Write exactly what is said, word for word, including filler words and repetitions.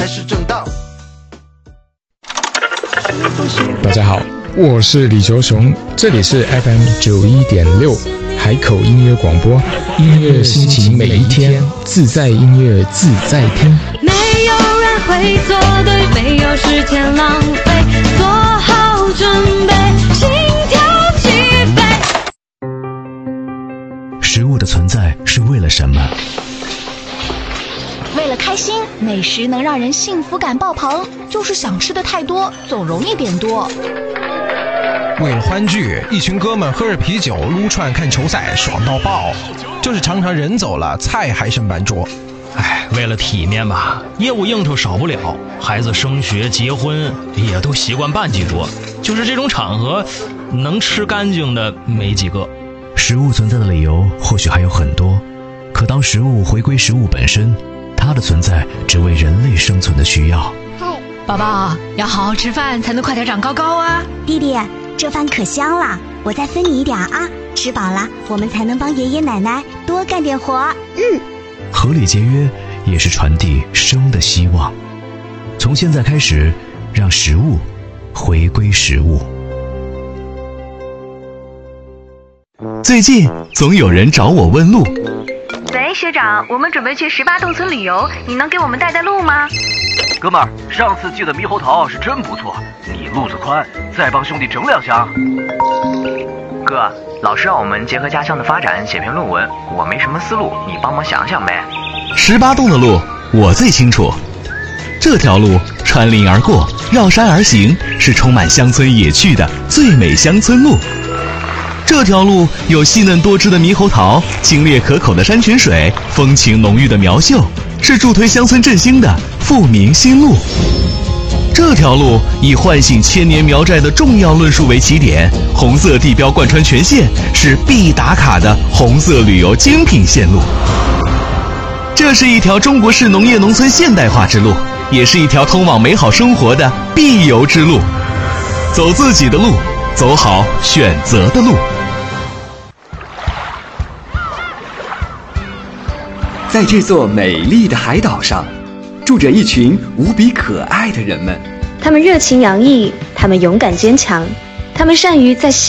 是正道。 大家好，我是李球雄，这里是 F M 九一点六海口音乐广播，音乐心情每一天，自在音乐自在听。 没有人会做对，没有时间浪费，做好准备，心跳起飞。 食物的存在是为了什么？ 为了开心，美食能让人幸福感爆棚，就是想吃的太多，总容易变多。 为了欢聚，一群哥们喝着啤酒撸串看球赛，爽到爆。就是常常人走了，菜还剩半桌。 哎，为了体面吧，业务应酬少不了，孩子升学结婚也都习惯办几桌。就是这种场合，能吃干净的没几个。 食物存在的理由或许还有很多，可当食物回归食物本身，它的存在只为人类生存的需要。 宝宝，要好好吃饭才能快点长高高啊！ 弟弟，这饭可香了，我再分你一点啊！吃饱了，我们才能帮爷爷奶奶多干点活。嗯， 合理节约也是传递生的希望。从现在开始，让食物回归食物。 最近总有人找我问路。 喂，学长，我们准备去十八洞村旅游，你能给我们带带路吗？ 哥们儿，上次寄的猕猴桃是真不错，你路子宽，再帮兄弟整两箱。 哥，老师让我们结合家乡的发展写篇论文，我没什么思路，你帮忙想想呗。 十八洞的路我最清楚，这条路穿林而过，绕山而行，是充满乡村野趣的最美乡村路。这条路有细嫩多汁的猕猴桃，清冽可口的山泉水，风情浓郁的苗绣，是助推乡村振兴的富民新路。这条路以唤醒千年苗寨的重要论述为起点，红色地标贯穿全线，是必打卡的红色旅游精品线路。这是一条中国式农业农村现代化之路，也是一条通往美好生活的必游之路。走自己的路，走好选择的路。 在这座美丽的海岛上，住着一群无比可爱的人们。 他们热情洋溢，他们勇敢坚强，他们善于在